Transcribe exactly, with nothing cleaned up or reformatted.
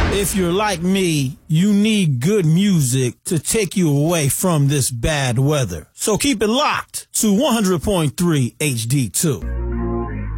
If you're like me, you need good music to take you away from this bad weather. So keep it locked to one hundred point three H D two.